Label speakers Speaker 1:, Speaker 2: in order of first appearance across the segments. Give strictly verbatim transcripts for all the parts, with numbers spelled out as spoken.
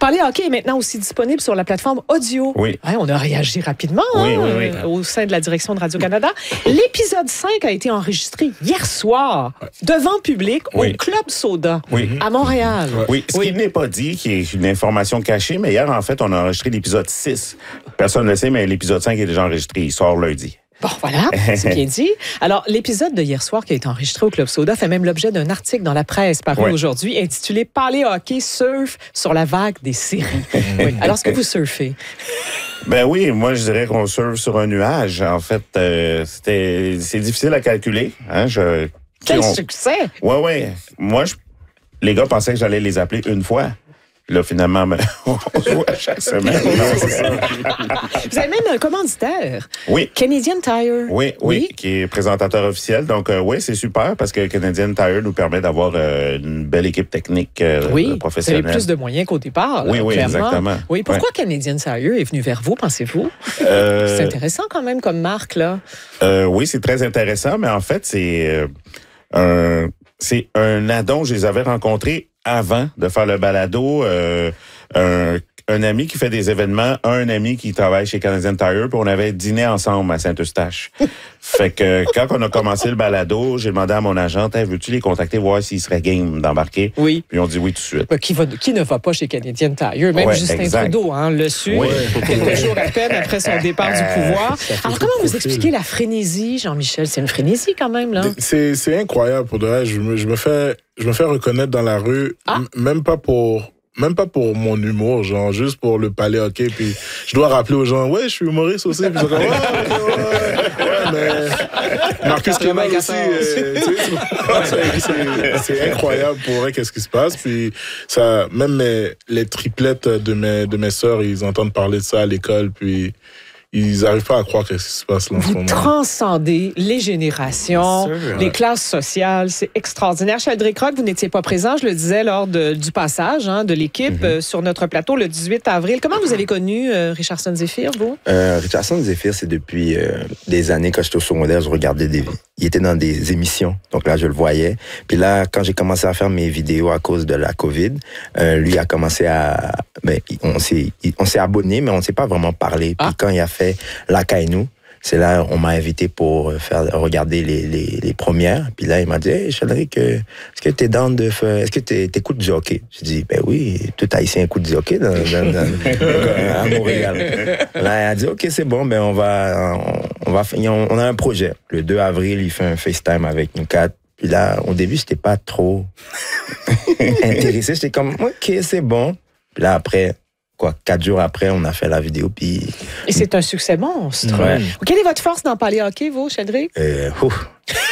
Speaker 1: Parler hockey est maintenant aussi disponible sur la plateforme audio.
Speaker 2: Oui.
Speaker 1: Hein, on a réagi rapidement
Speaker 2: oui,
Speaker 1: hein,
Speaker 2: oui, oui.
Speaker 1: Euh, au sein de la direction de Radio-Canada. L'épisode cinq a été enregistré hier soir devant public
Speaker 2: Oui.
Speaker 1: au Club Soda
Speaker 2: Oui.
Speaker 1: à Montréal.
Speaker 2: Oui, ce
Speaker 1: Oui.
Speaker 2: qui n'est pas dit, qui est une information cachée, mais hier, en fait, on a enregistré l'épisode six. Personne ne le sait, mais l'épisode cinq est déjà enregistré. Il sort lundi.
Speaker 1: Bon, voilà, c'est bien dit. Alors, l'épisode de hier soir qui a été enregistré au Club Soda fait même l'objet d'un article dans la presse paru
Speaker 2: Ouais.
Speaker 1: aujourd'hui intitulé « Parler hockey surf sur la vague des séries ». Oui. Alors, est-ce que vous surfez?
Speaker 2: Ben oui, moi, je dirais qu'on surfe sur un nuage. En fait, euh, c'était, c'est difficile à calculer. Hein, je,
Speaker 1: Quel
Speaker 2: on-
Speaker 1: succès!
Speaker 2: Ouais, ouais. Moi, je, les gars pensaient que j'allais les appeler une fois. Là, finalement, ben, on se voit chaque semaine.
Speaker 1: Vous avez même un commanditaire,
Speaker 2: Oui.
Speaker 1: Canadian Tire.
Speaker 2: Oui, oui, qui est présentateur officiel. Donc, euh, oui, c'est super parce que Canadian Tire nous permet d'avoir euh, une belle équipe technique euh,
Speaker 1: Oui, vous avez
Speaker 2: professionnelle.
Speaker 1: plus de moyens qu'au départ.
Speaker 2: Oui,
Speaker 1: là,
Speaker 2: oui,
Speaker 1: clairement.
Speaker 2: exactement.
Speaker 1: Oui, pourquoi Canadian Tire est venu vers vous, pensez-vous?
Speaker 2: Euh,
Speaker 1: C'est intéressant quand même comme marque, là.
Speaker 2: euh, oui, c'est très intéressant, mais en fait, c'est euh, un, c'est un addon. Je les avais rencontrés avant de faire le balado. Euh, un, un ami qui fait des événements, un ami qui travaille chez Canadian Tire, puis on avait dîné ensemble à Saint-Eustache. Fait que quand on a commencé le balado, j'ai demandé à mon agente, hey, veux-tu les contacter, voir s'ils seraient game d'embarquer?
Speaker 1: Oui.
Speaker 2: Puis on dit oui tout de suite.
Speaker 1: Ben, Qui, va, qui ne va pas chez Canadian Tire? Même
Speaker 2: Ouais,
Speaker 1: Justin
Speaker 2: exact.
Speaker 1: Trudeau hein, le su,
Speaker 2: Oui.
Speaker 1: quelques jours à peine après son départ du pouvoir.
Speaker 3: ça fait
Speaker 1: Alors,
Speaker 3: tout
Speaker 1: comment vous
Speaker 3: profil.
Speaker 1: expliquez la frénésie, Jean-Michel? C'est une frénésie quand même, là.
Speaker 3: C'est, c'est incroyable pour de vrai. Je me, je me fais, je me fais reconnaître dans la rue,
Speaker 1: Ah.
Speaker 3: m- même pas pour, même pas pour mon humour, genre juste pour le palais hockey. Puis je dois rappeler aux gens, ouais, je suis humoriste aussi. Puis ils sont comme, ouais, ouais, ouais, ouais, mais Marcus Kémal aussi. euh, tu sais, c'est- c'est, c'est incroyable pour vrai qu'est-ce qui se passe. Puis ça, même mes, les triplettes de mes, de mes sœurs, ils entendent parler de ça à l'école. Puis ils n'arrivent pas à croire qu'est-ce qui se passe là en ce
Speaker 1: Vous
Speaker 3: moment.
Speaker 1: transcendez les générations,
Speaker 3: Bien sûr,
Speaker 1: les
Speaker 3: ouais.
Speaker 1: classes sociales. C'est extraordinaire. Sheldrick Rock, vous n'étiez pas présent, je le disais, lors de- du passage hein, de l'équipe
Speaker 4: Mm-hmm.
Speaker 1: euh, sur notre plateau le dix-huit avril. Comment vous avez connu euh, Richardson Zephyr, vous?
Speaker 4: Euh, Richardson Zephyr, c'est depuis euh, des années quand j'étais au secondaire, je regardais des... Il était dans des émissions, donc là, je le voyais. Puis là, quand j'ai commencé à faire mes vidéos à cause de la COVID, euh, lui a commencé à... Ben, on s'est on s'est abonné, mais on ne s'est pas vraiment parlé. Puis
Speaker 1: Ah.
Speaker 4: quand il a fait La Caille-nous, c'est là on m'a invité pour faire regarder les, les, les premières. Puis là, il m'a dit, hey, Sheldrick, euh, est-ce que t'es dans de faire... Est-ce que t'es- t'écoutes du hockey? J'ai dit, ben oui, tout Haïtien écoute du hockey dans, dans, dans, à Montréal. Là, il a dit, OK, c'est bon, ben on va... On, on va faire- on a un projet. Le deux avril, il fait un FaceTime avec nous quatre. Puis là, au début, j'étais pas trop intéressé. J'étais comme, OK, c'est bon. Puis là, après... Quoi, quatre jours après, on a fait la vidéo, puis...
Speaker 1: Et c'est un succès monstre.
Speaker 4: Ouais.
Speaker 1: Quelle est votre force dans parler hockey, vous, Sheldrick?
Speaker 4: Euh, ouf.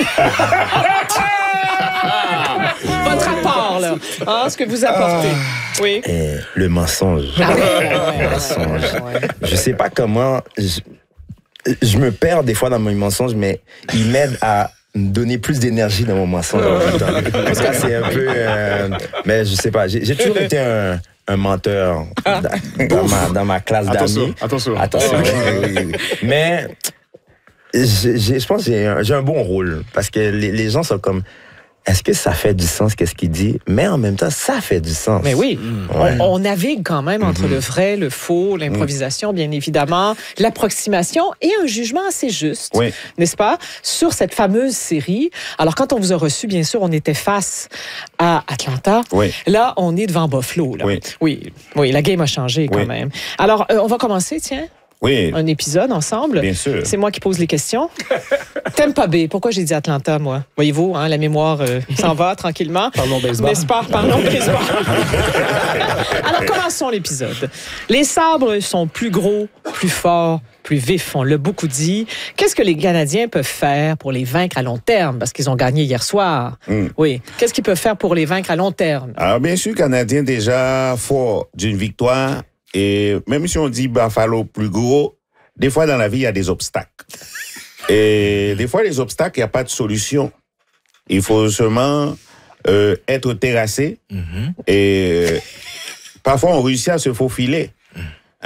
Speaker 1: Votre apport, là. Hein, ce que vous apportez. Oui.
Speaker 4: Euh, le mensonge.
Speaker 1: Ah ouais,
Speaker 4: Le
Speaker 1: ouais,
Speaker 4: mensonge.
Speaker 1: ouais.
Speaker 4: Je sais pas comment... Je, je me perds des fois dans mon mensonge, mais il m'aide à me donner plus d'énergie dans mon mensonge. en même temps. Parce que c'est un peu... euh, mais je sais pas, j'ai j'ai toujours été un... un menteur dans, dans ma, dans ma classe
Speaker 3: Attention,
Speaker 4: d'amis.
Speaker 3: attention.
Speaker 4: Attention. oui, oui, oui. Mais j'ai- j'ai- je pense que j'ai un, j'ai un bon rôle parce que les, les gens sont comme, est-ce que ça fait du sens, qu'est-ce qu'il dit? Mais en même temps, ça fait du sens.
Speaker 1: Mais oui,
Speaker 4: Ouais.
Speaker 1: on, on navigue quand même entre le vrai, le faux, l'improvisation, bien évidemment, l'approximation et un jugement assez juste,
Speaker 2: Oui.
Speaker 1: n'est-ce pas, sur cette fameuse série. Alors, quand on vous a reçu, bien sûr, on était face à Atlanta.
Speaker 2: Oui.
Speaker 1: Là, on est devant Buffalo. Là.
Speaker 2: Oui.
Speaker 1: oui, oui, la game a changé quand
Speaker 2: Oui.
Speaker 1: même. Alors, euh, on va commencer, tiens,
Speaker 2: Oui,
Speaker 1: un épisode ensemble.
Speaker 2: bien sûr.
Speaker 1: C'est moi qui pose les questions. Tampa Bay, pourquoi j'ai dit Atlanta, moi? Voyez-vous, hein, la mémoire euh, s'en va tranquillement.
Speaker 3: Parlons baseball.
Speaker 1: N'est-ce pas? Parlons baseball. Alors, commençons l'épisode. Les sabres sont plus gros, plus forts, plus vifs, on l'a beaucoup dit. Qu'est-ce que les Canadiens peuvent faire pour les vaincre à long terme? Parce qu'ils ont gagné hier soir.
Speaker 2: Mm.
Speaker 1: Oui. Qu'est-ce qu'ils peuvent faire pour les vaincre à long terme?
Speaker 2: Alors, bien sûr, Canadien déjà fort d'une victoire. Et même si on dit Buffalo plus gros, des fois dans la vie, il y a des obstacles. Et des fois, les obstacles, il n'y a pas de solution. Il faut seulement euh, être terrassé. Et euh, parfois, on réussit à se faufiler. Hein,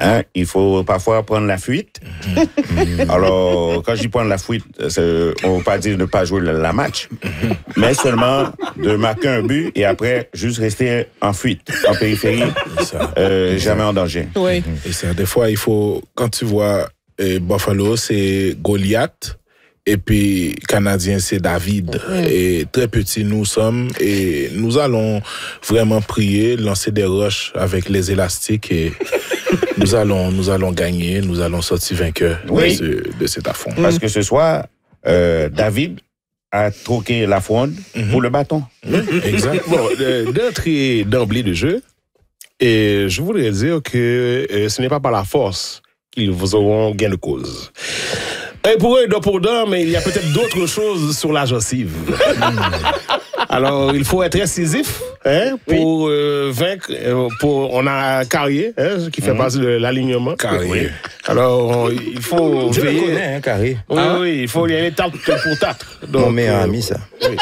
Speaker 2: Hein, il faut parfois prendre la fuite. Mm-hmm. Alors, quand je dis prendre la fuite, on ne veut pas dire ne pas jouer le, la match, mm-hmm. mais seulement de marquer un but et après, juste rester en fuite, en périphérie, euh, jamais en danger.
Speaker 1: Oui.
Speaker 3: Mm-hmm. Et ça, des fois, il faut, quand tu vois eh, Buffalo, c'est Goliath. Et puis, Canadien, c'est David. Mmh. Et très petits nous sommes. Et nous allons vraiment prier, lancer des roches avec les élastiques. Et nous allons, nous allons gagner. Nous allons sortir vainqueurs oui. de, ce, de cet affront.
Speaker 2: Parce que ce soir, euh, David a troqué la fronde mmh. pour le bâton.
Speaker 5: Mmh. Exact. Bon, d'entrée d'emblée de jeu, et je voudrais dire que euh, ce n'est pas par la force qu'ils vous auront gain de cause. Et pour eux, pour d'hommes, mais il y a peut-être d'autres choses sur la gencive. Alors, il faut être incisif hein, pour oui. euh, vaincre. Euh, pour, on a Carrier, hein, qui fait mmh. partie de l'alignement.
Speaker 3: Carrier. Oui.
Speaker 5: Alors, on, il faut
Speaker 4: Je
Speaker 5: veiller.
Speaker 4: le connais, hein, Carrier.
Speaker 5: Oui, ah. oui, il faut y aller tarte pour tarte.
Speaker 4: Mon meilleur euh, ami, ça.
Speaker 5: Oui.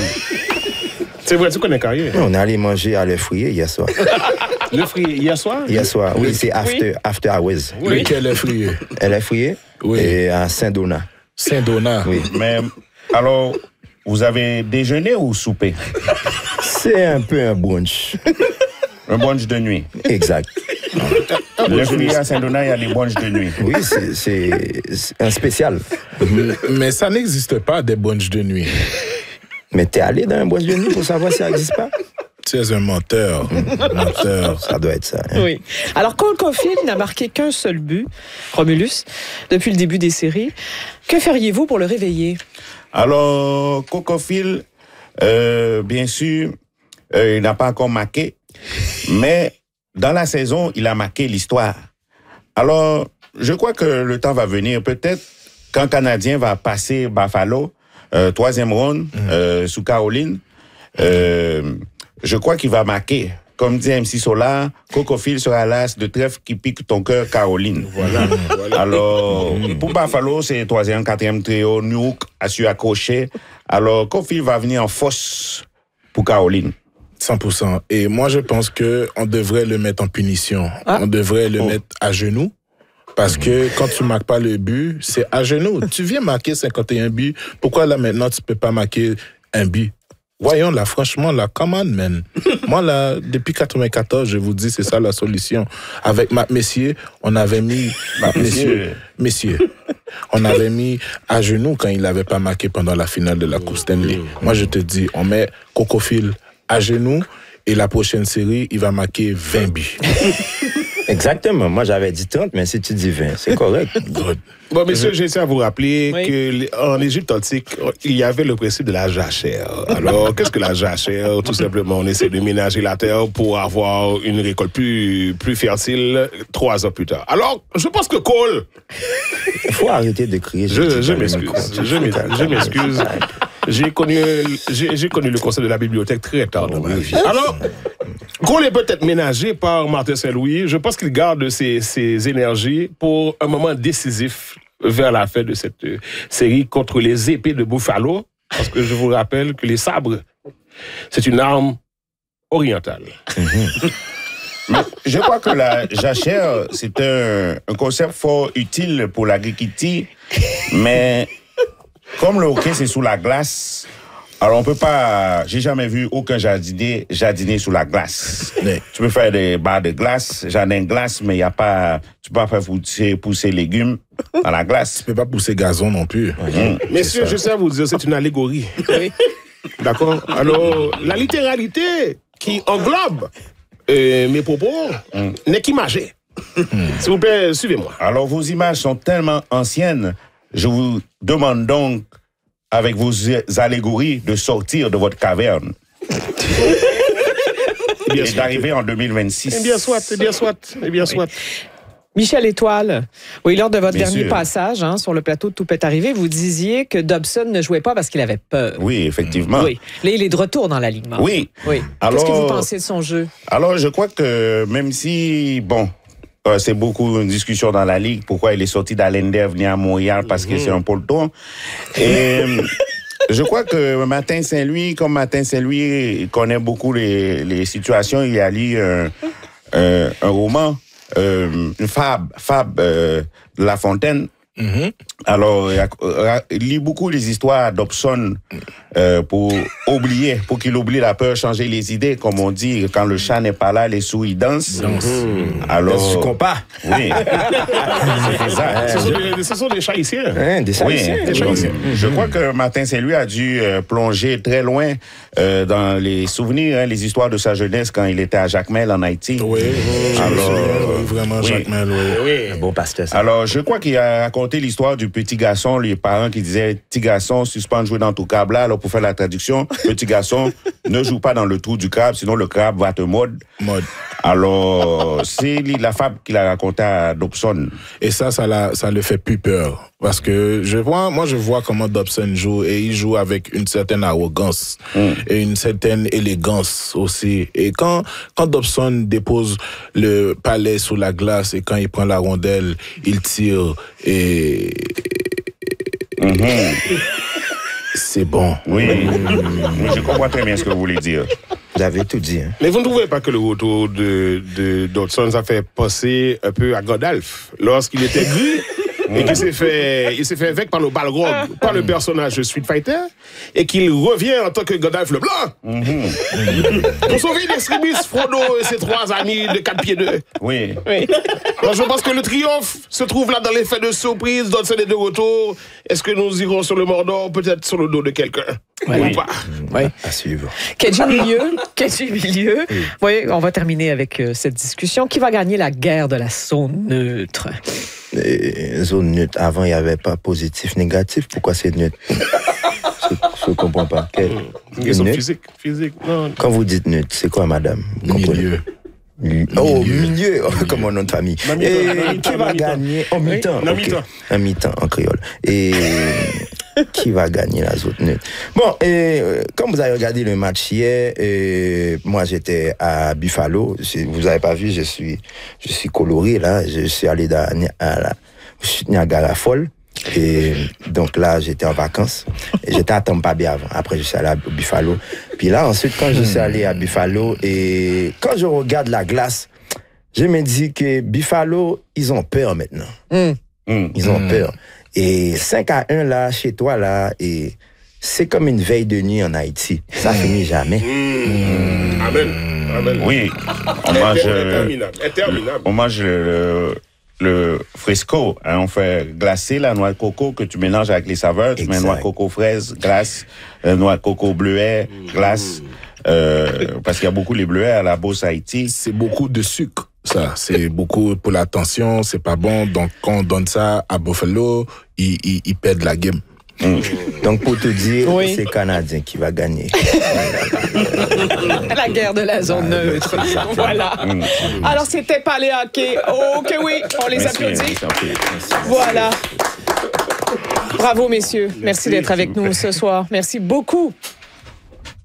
Speaker 5: C'est vrai, tu connais Carrier?
Speaker 4: On est allé manger à Le Frier hier soir.
Speaker 5: Le Frier, hier soir?
Speaker 4: Hier soir, oui, c'est after, oui. after hours.
Speaker 3: Oui. Lequel Le Frier?
Speaker 4: Le Frier
Speaker 3: oui.
Speaker 4: et à Saint-Donat.
Speaker 3: Saint-Donat?
Speaker 2: Oui. Mais, alors, vous avez déjeuné ou soupé?
Speaker 4: C'est un peu un brunch.
Speaker 2: Un brunch de nuit?
Speaker 4: Exact.
Speaker 2: Le Frier à Saint-Donat, il y a des brunchs de nuit.
Speaker 4: Oui, c'est, c'est, c'est un spécial.
Speaker 3: Mais ça n'existe pas, des brunchs de nuit.
Speaker 4: Mais t'es allé dans un brunch de nuit pour savoir si ça n'existe pas?
Speaker 3: Tu es un menteur. menteur.
Speaker 4: Ça doit être ça. Hein?
Speaker 1: Oui. Alors, Cole Caulfield n'a marqué qu'un seul but, Romulus, depuis le début des séries. Que feriez-vous pour le réveiller?
Speaker 2: Alors, Cole Caulfield, euh, bien sûr, euh, il n'a pas encore marqué, mais dans la saison, il a marqué l'histoire. Alors, je crois que le temps va venir. Peut-être quand Canadien va passer Buffalo, euh, troisième round, mm. euh, sous Caroline, euh, je crois qu'il va marquer. Comme dit M C Solar, Cole Caulfield sera l'as de trèfle qui pique ton cœur, Caroline. Voilà. voilà. Alors, mmh. pour Buffalo, c'est troisième, quatrième trio, Nuke a su accrocher. Alors, Caulfield va venir en force pour Caroline.
Speaker 3: cent pour cent. Et moi, je pense qu'on devrait le mettre en punition. Ah. On devrait le oh. mettre à genoux. Parce que quand tu marques pas le but, c'est à genoux. Tu viens marquer cinquante et un buts. Pourquoi là, maintenant, tu peux pas marquer un but? Voyons là, franchement, là, come on, man. Moi, là, depuis quatre-vingt-quatorze, je vous dis, c'est ça la solution. Avec Matt Messier, on avait mis... Matt Messier. Messier. On avait mis à genoux quand il n'avait pas marqué pendant la finale de la Coupe Stanley. Moi, je te dis, on met Cole Caulfield à genoux et la prochaine série, il va marquer vingt buts.
Speaker 4: Exactement. Moi, j'avais dit trente, mais si tu dis vingt, c'est correct.
Speaker 5: Bon, messieurs, j'essaie à vous rappeler oui. qu'en Égypte antique, il y avait le principe de la jachère. Alors, qu'est-ce que la jachère? Tout simplement, on essaie de ménager la terre pour avoir une récolte plus, plus fertile trois ans plus tard. Alors, je pense que Cole...
Speaker 4: Il faut arrêter de crier.
Speaker 5: Je, je m'excuse. Je m'excuse. J'ai connu, j'ai, j'ai connu le conseil de la bibliothèque très tard dans ma vie. Alors, Cole est peut-être ménagé par Martin Saint-Louis. Je pense qu'il garde ses, ses énergies pour un moment décisif vers la fin de cette série contre les épées de Buffalo. Parce que je vous rappelle que les sabres, c'est une arme orientale.
Speaker 2: Mm-hmm. Mais je crois que la jachère, c'est un, un concept fort utile pour l'agriculture, mais comme le hockey, c'est sous la glace, alors on peut pas... J'ai jamais vu aucun jardinier jardiner sous la glace. Mais tu peux faire des barres de glace, jardin de glace, mais il y a pas... Tu peux pas faire pousser, pousser légumes dans la glace.
Speaker 3: Tu peux pas pousser gazon non plus.
Speaker 5: Mmh. Messieurs, je sais vous dire, c'est une allégorie. Oui. D'accord? Alors, la littéralité qui englobe euh, mes propos mmh. n'est qu'imagée. Mmh. S'il vous plaît, suivez-moi.
Speaker 2: Alors, vos images sont tellement anciennes, je vous demande donc, avec vos allégories, de sortir de votre caverne. Et d'arriver en deux mille vingt-six.
Speaker 5: Eh bien soit, eh bien soit, eh bien oui. soit.
Speaker 1: Michel Étoile, oui, lors de votre
Speaker 2: bien
Speaker 1: dernier
Speaker 2: sûr.
Speaker 1: passage hein, sur le plateau de Tout peut arriver, vous disiez que Dobson ne jouait pas parce qu'il avait peur.
Speaker 2: Oui, effectivement.
Speaker 1: Oui. Là, il est de retour dans l'alignement.
Speaker 2: Oui.
Speaker 1: oui.
Speaker 2: Alors,
Speaker 1: qu'est-ce que vous pensez de son jeu?
Speaker 2: Alors, je crois que même si, bon, euh, c'est beaucoup une discussion dans la Ligue, pourquoi il est sorti d'Allender, venir à Montréal, parce mm-hmm. que c'est un polton. Et je crois que Martin Saint-Louis, comme Martin Saint-Louis, il connaît beaucoup les, les situations, il a lu un, un, un roman euh, une fable, fable euh, de La Fontaine. Mm-hmm. Alors, il lit beaucoup les histoires d'Hobson euh, pour oublier, pour qu'il oublie la peur, changer les idées, comme on dit, quand le chat n'est pas là, les souris dansent.
Speaker 4: Mm-hmm.
Speaker 2: Alors,
Speaker 4: tu compas.
Speaker 2: Oui. C'est ça.
Speaker 5: Ce sont des, ce sont des chats haïtiens.
Speaker 4: Hein, des chats haïtiens.
Speaker 2: Oui, je, je crois que Martin Saint-Louis a dû euh, plonger très loin euh, dans les souvenirs, hein, les histoires de sa jeunesse quand il était à Jacmel en Haïti.
Speaker 3: Oui, oui,
Speaker 2: alors,
Speaker 3: oui, vraiment
Speaker 2: oui.
Speaker 3: Jacmel, oui.
Speaker 5: Oui.
Speaker 4: Un bon pasteur, ça.
Speaker 2: Alors, je crois qu'il a raconté l'histoire du petit garçon, les parents qui disaient « Petit garçon, suspends de jouer dans ton câble là. » Alors, pour faire la traduction, petit garçon, ne joue pas dans le trou du crabe, sinon le crabe va te mordre.
Speaker 3: Mode.
Speaker 2: Alors, c'est la fable qu'il a racontée à Dobson.
Speaker 3: Et ça, ça, la, ça le fait plus peur. Parce que je vois, moi, je vois comment Dobson joue et il joue avec une certaine arrogance mm. et une certaine élégance aussi. Et quand, quand Dobson dépose le palais sous la glace et quand il prend la rondelle, il tire et... Mm-hmm. C'est bon.
Speaker 2: Oui, mmh. Je comprends très bien ce que vous voulez dire.
Speaker 4: Vous avez tout dit. Hein?
Speaker 5: Mais vous ne trouvez pas que le retour de, de Dodson, ça fait penser un peu à Gandalf lorsqu'il était gris et qu'il s'est fait, il s'est fait avec par le Balrog, par le personnage de Street Fighter, et qu'il revient en tant que Gandalf le Blanc mm-hmm. pour sauver l'extrémis Frodo et ses trois amis de quatre pieds deux.
Speaker 2: Oui.
Speaker 5: oui. Alors, je pense que le triomphe se trouve là dans l'effet de surprise. Dodson est de retour. Est-ce que nous irons sur le Mordor, peut-être sur le dos de quelqu'un
Speaker 1: oui.
Speaker 5: ou pas?
Speaker 1: Oui.
Speaker 4: À suivre.
Speaker 1: Kedji Milieu, Kedji Milieu. Oui. Oui, on va terminer avec euh, cette discussion. Qui va gagner la guerre de la zone neutre?
Speaker 4: Et, zone neutre. Avant, il n'y avait pas positif, négatif. Pourquoi c'est neutre? Je ne comprends pas. Quel,
Speaker 5: Question physique. physique. Non.
Speaker 4: Quand vous dites neutre, c'est quoi, madame? Vous
Speaker 3: milieu.
Speaker 4: Milieu. Oh, milieu, oh, comme mon nom de famille. Et qui va gagner? En mi-temps.
Speaker 5: En mi-temps.
Speaker 4: En mi-temps, en créole. Et qui va gagner la zone neutre? Bon, et, comme vous avez regardé le match hier, et, moi j'étais à Buffalo. Vous n'avez pas vu, je suis, je suis coloré là. Je suis allé à, à la Niagara Falls. Et donc là, j'étais en vacances. Et j'étais à Tampa Bay avant. Après, je suis allé à Buffalo. Puis là, ensuite, quand je suis allé à Buffalo, et quand je regarde la glace, je me dis que Buffalo, ils ont peur maintenant. Mm. Ils ont mm. peur. Et cinq à un, là, chez toi, là, et c'est comme une veille de nuit en Haïti. Ça mm. finit jamais.
Speaker 5: Mm. Amen. Amen.
Speaker 2: Oui. On mange,
Speaker 5: interminable. Interminable.
Speaker 2: On mange le... le fresco, hein, on fait glacer la noix de coco que tu mélanges avec les saveurs. Tu exact. Mets noix de coco fraise, glace, euh, noix de coco bleuet, glace. Euh, parce qu'il y a beaucoup les bleuets à la Beauce Haïti.
Speaker 3: C'est beaucoup de sucre, ça. C'est beaucoup pour la tension, c'est pas bon. Donc, quand on donne ça à Buffalo, ils, ils, ils perdent la game.
Speaker 4: Mmh. Donc, pour te dire, oui. c'est Canadien qui va gagner.
Speaker 1: La guerre de la zone ah, neutre. Voilà. Mmh. Alors, c'était Palais Hockey. Oh, ok, oui, on les Merci, applaudit. Merci. Voilà. Bravo, messieurs. Merci, Merci d'être avec nous ce soir. Merci beaucoup.